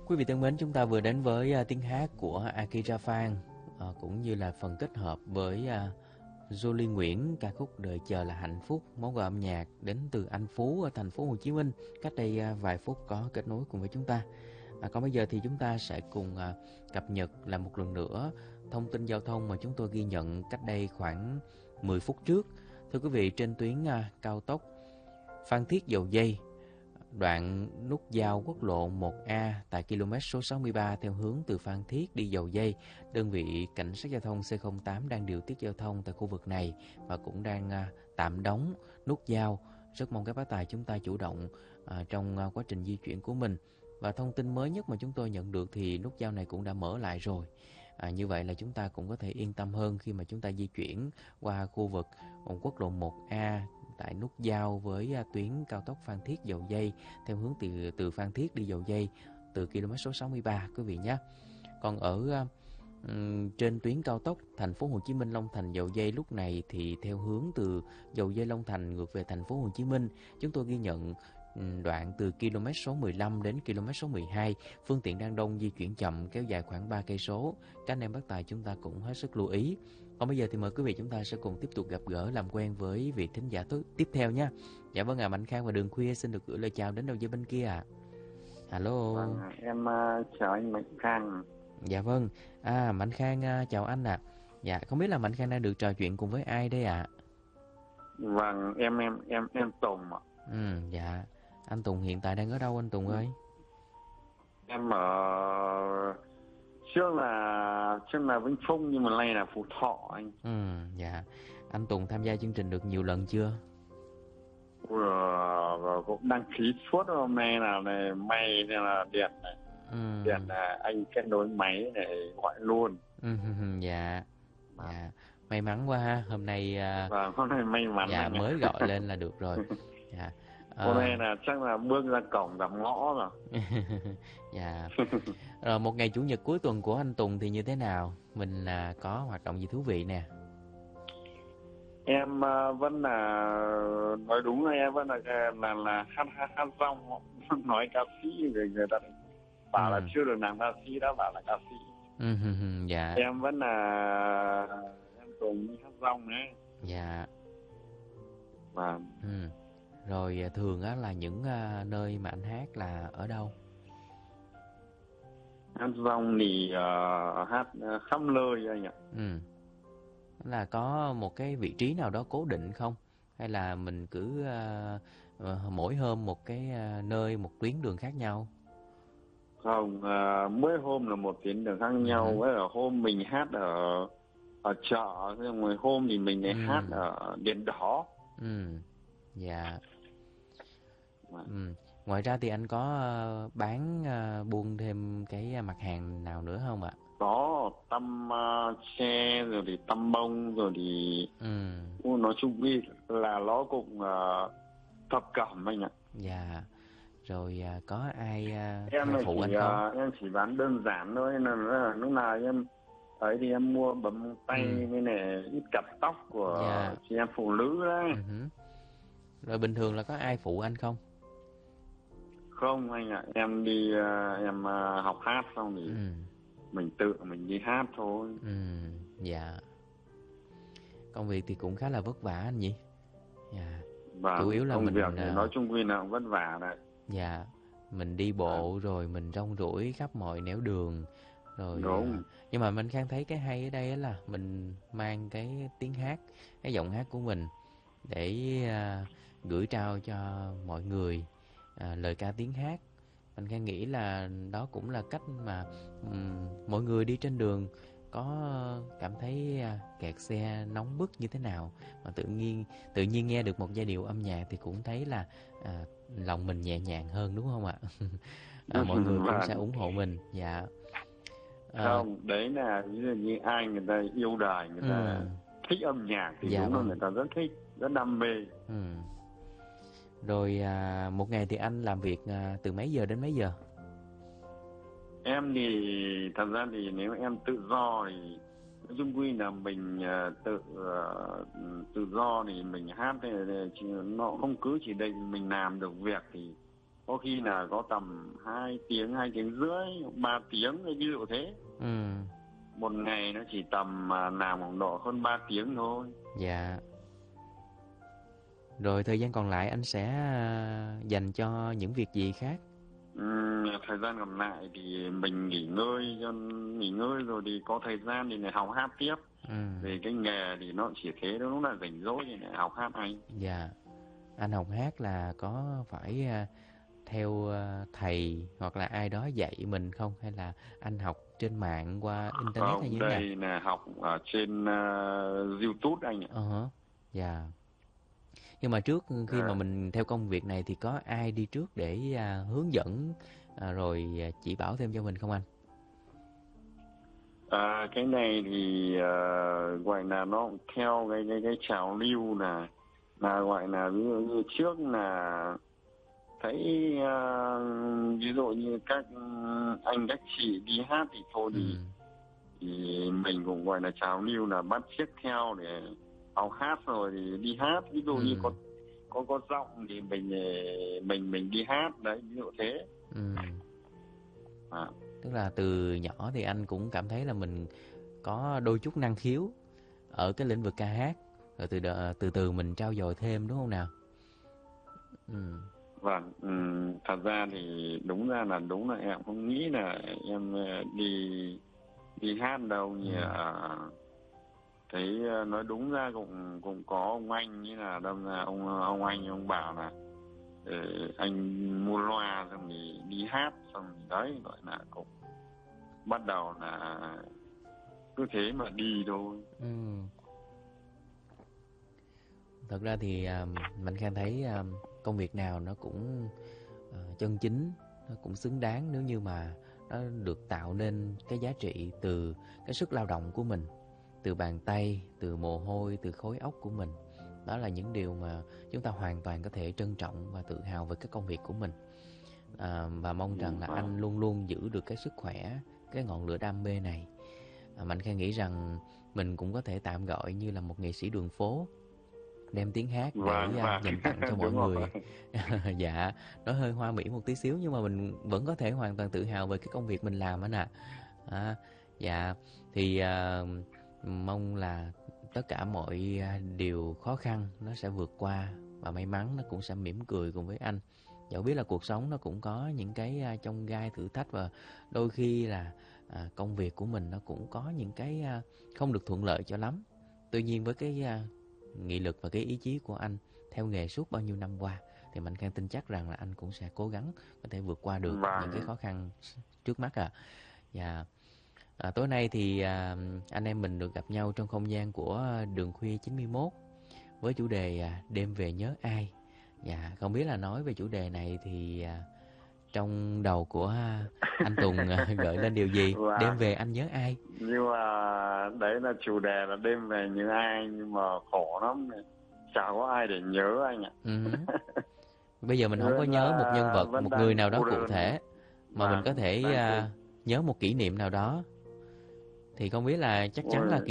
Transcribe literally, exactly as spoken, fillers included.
Quý vị thân mến, chúng ta vừa đến với uh, tiếng hát của Akira Phan, uh, cũng như là phần kết hợp với uh, Jolie Nguyễn, ca khúc Đợi chờ là hạnh phúc, món quà âm nhạc đến từ anh Phú ở thành phố Hồ Chí Minh. Cách đây uh, vài phút có kết nối cùng với chúng ta. À, còn bây giờ thì chúng ta sẽ cùng uh, cập nhật lại một lần nữa thông tin giao thông mà chúng tôi ghi nhận cách đây khoảng mười phút trước. Thưa quý vị, trên tuyến uh, cao tốc Phan Thiết Dầu Giây, đoạn nút giao quốc lộ một A tại km số sáu mươi ba theo hướng từ Phan Thiết đi Dầu Giây, đơn vị cảnh sát giao thông C không tám đang điều tiết giao thông tại khu vực này và cũng đang uh, tạm đóng nút giao. Rất mong các bác tài chúng ta chủ động uh, trong uh, quá trình di chuyển của mình. Và thông tin mới nhất mà chúng tôi nhận được thì nút giao này cũng đã mở lại rồi. À, như vậy là chúng ta cũng có thể yên tâm hơn khi mà chúng ta di chuyển qua khu vực quốc lộ một A tại nút giao với uh, tuyến cao tốc Phan Thiết Dầu Giây theo hướng từ từ Phan Thiết đi Dầu Giây từ km số sáu mươi ba quý vị nhé. Còn ở uh, um, trên tuyến cao tốc thành phố Hồ Chí Minh Long Thành Dầu Giây lúc này thì theo hướng từ Dầu Giây Long Thành ngược về thành phố Hồ Chí Minh, chúng tôi ghi nhận đoạn từ km số mười lăm đến km số mười hai, phương tiện đang đông di chuyển chậm kéo dài khoảng ba cây số. Các anh em bác tài chúng ta cũng hết sức lưu ý. Còn bây giờ thì mời quý vị chúng ta sẽ cùng tiếp tục gặp gỡ làm quen với vị thính giả tiếp theo nha. Dạ vâng ạ, à, Mạnh Khang và Đường Khuya xin được gửi lời chào đến đầu dây bên kia ạ. À. Alo. Vâng, em uh, chào anh Mạnh Khang. Dạ vâng. À, Mạnh Khang uh, chào anh ạ. À. Dạ, không biết là Mạnh Khang đang được trò chuyện cùng với ai đây ạ? À? Vâng, em em em em Tùng ạ. Ừ, dạ. Anh Tùng hiện tại đang ở đâu anh Tùng ơi? Em ở trước là trước là Vĩnh Phúc nhưng mà nay là Phú Thọ anh. Ừ, dạ. Anh Tùng tham gia chương trình được nhiều lần chưa? Vừa, vừa cũng đăng ký suốt hôm nay là này may nên là điện này. Ừ. Điện là anh kết nối máy để gọi luôn. Ừ, dạ. Dạ. May mắn quá ha. Hôm nay Vâng, hôm nay may mắn. Dạ, mới à. Gọi lên là được rồi. Dạ. Hôm nay là chắc là bước ra cổng gặp ngõ rồi. Dạ. Rồi một ngày chủ nhật cuối tuần của anh Tùng thì như thế nào? Mình là có hoạt động gì thú vị nè? Em uh, vẫn là nói đúng là em vẫn là là là hát hát hát rong, nói ca sĩ rồi người ta bảo ừ. là chưa được làm ca sĩ đã bảo là ca sĩ. Ừ, dạ. Em vẫn là em cùng hát rong đấy. Dạ. Vâng. Ừ. Rồi thường á là những uh, nơi mà anh hát là ở đâu? Hát rong thì uh, hát uh, khắp nơi anh ạ. Ừ. Là có một cái vị trí nào đó cố định không? Hay là mình cứ uh, uh, mỗi hôm một cái uh, nơi, một tuyến đường khác nhau? Không, uh, mỗi hôm là một tuyến đường khác nhau. Ừ. Với ở hôm mình hát ở ở chợ, rồi hôm thì mình lại ừ. hát ở Điện Đỏ. Ừ. Dạ. Ừ. Ngoài ra thì anh có uh, bán uh, buôn thêm cái mặt hàng nào nữa không ạ? Có tăm uh, xe rồi thì tăm bông rồi thì ừ. nói chung là nó cũng uh, thập cẩm anh ạ. Dạ. Rồi uh, có ai uh, em phụ chỉ, anh không? Uh, em chỉ bán đơn giản thôi, nên là lúc nào em ấy thì em mua bấm tay ừ. với này ít cặp tóc của dạ. chị em phụ nữ đấy. Ừ. Rồi bình thường là có ai phụ anh không? Không anh ạ, em đi uh, em uh, học hát xong thì ừ. mình tự mình đi hát thôi. Ừ, dạ. Công việc thì cũng khá là vất vả anh nhỉ? Dạ. Vâng, chủ yếu là công mình việc thì nói chung quy nào cũng vất vả đấy. Dạ, mình đi bộ à. rồi mình rong ruổi khắp mọi nẻo đường rồi. Đúng. Uh, nhưng mà mình Khang thấy cái hay ở đây là mình mang cái tiếng hát, cái giọng hát của mình để uh, gửi trao cho mọi người uh, lời ca tiếng hát. Mình Khang nghĩ là đó cũng là cách mà um, mọi người đi trên đường có cảm thấy kẹt xe nóng bức như thế nào mà tự nhiên tự nhiên nghe được một giai điệu âm nhạc thì cũng thấy là à, lòng mình nhẹ nhàng hơn, đúng không ạ? À, mọi người cũng sẽ ủng hộ mình. Dạ. À, không, đấy là ví dụ như ai người ta yêu đời, người ta ừ. thích âm nhạc thì dạ, đúng là vâng. người ta rất thích, rất đam mê. Ừ. Rồi à, một ngày thì anh làm việc à, từ mấy giờ đến mấy giờ? Em thì thật ra thì nếu em tự do thì nói chung quy là mình uh, tự uh, tự do thì mình hát thì, thì nó không cứ chỉ định mình làm được việc thì có khi là có tầm hai tiếng, hai tiếng rưỡi, ba tiếng, ví dụ thế. Ừ. Một ngày nó chỉ tầm à, làm khoảng độ hơn ba tiếng thôi. Dạ. Rồi thời gian còn lại anh sẽ à, dành cho những việc gì khác? Ừm, thời gian còn lại thì mình nghỉ ngơi, cho nghỉ ngơi rồi thì có thời gian thì lại học hát tiếp. Ừ. Về cái nghề thì nó chỉ thế, nó lúc là rảnh rỗi thì lại học hát anh. Dạ. Anh học hát là có phải à, theo à, thầy hoặc là ai đó dạy mình không? Hay là anh học trên mạng qua internet hay Không, như thế nào? đây là học ở trên uh, YouTube anh ạ. Ờ hả. Dạ. Nhưng mà trước khi mà À, mình theo công việc này thì có ai đi trước để à, hướng dẫn à, rồi à, chỉ bảo thêm cho mình không anh? à, cái này thì uh, gọi là nó theo cái cái cái trào lưu là là gọi là ví dụ như trước là thấy uh, ví dụ như các anh các chị đi hát thì thôi Ừ. thì thì mình cũng gọi là trào lưu là bắt chước theo để học hát rồi thì đi hát, ví dụ như Ừ. có có có giọng thì mình mình mình đi hát đấy, ví dụ thế. Ừ. À, Tức là từ nhỏ thì anh cũng cảm thấy là mình có đôi chút năng khiếu ở cái lĩnh vực ca hát, rồi từ đờ, từ từ mình trau dồi thêm đúng không nào? Ừ. vâng, ừm, thật ra thì đúng ra là đúng là em không nghĩ là em ờ, đi đi hát đâu Ừ. nhỉ. À, thấy ờ, nói đúng ra cũng cũng có ông anh như là đâm là ông ông anh ông bảo là ờ, anh mua loa xong thì đi hát, xong thì đấy gọi là cũng bắt đầu là cứ thế mà đi thôi. Ừ. Thật ra thì à, Mạnh Khang thấy à, công việc nào nó cũng à, chân chính, nó cũng xứng đáng nếu như mà nó được tạo nên cái giá trị từ cái sức lao động của mình, từ bàn tay, từ mồ hôi, từ khối óc của mình. Đó là những điều mà chúng ta hoàn toàn có thể trân trọng và tự hào về cái công việc của mình. À, và mong Ừ, rằng là vâng. anh luôn luôn giữ được cái sức khỏe, cái ngọn lửa đam mê này. À, Mạnh Khang nghĩ rằng mình cũng có thể tạm gọi như là một nghệ sĩ đường phố, đem tiếng hát để Vâng, à, dành tặng cho vâng. mọi Đúng rồi. người. Dạ, nó hơi hoa mỹ một tí xíu nhưng mà mình vẫn có thể hoàn toàn tự hào về cái công việc mình làm anh ạ. À, dạ, thì à, mong là tất cả mọi à, điều khó khăn nó sẽ vượt qua và may mắn nó cũng sẽ mỉm cười cùng với anh. Dẫu biết là cuộc sống nó cũng có những cái à, chông gai thử thách và đôi khi là à, công việc của mình nó cũng có những cái à, không được thuận lợi cho lắm. Tuy nhiên với cái à, nghị lực và cái ý chí của anh theo nghề suốt bao nhiêu năm qua thì Mạnh Khang tin chắc rằng là anh cũng sẽ cố gắng có thể vượt qua được những cái Vâng. khó khăn trước mắt à. Và à, tối nay thì à, anh em mình được gặp nhau trong không gian của Đường Khuya chín mươi mốt với chủ đề à, đêm về nhớ ai. Dạ, không biết là nói về chủ đề này thì à, trong đầu của à, anh Tùng à, gợi lên điều gì? Đêm về Vâng, anh nhớ ai? nhưng mà đấy là chủ đề là đêm về như ai, nhưng mà khổ lắm, chả có ai để nhớ anh ạ. Ừ. Bây giờ mình không có Vẫn nhớ một nhân là vật, vẫn một người đang nào đó cô cụ đơn. thể, mà mình có Vâng, thể đang cô. à, nhớ một kỷ niệm nào đó. Thì không biết là chắc chắn là Ôi,